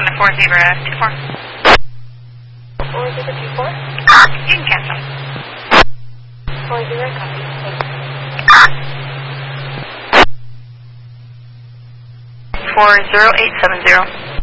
on the 4024. 4024? You can cancel. 40, copy. Thanks. 40870.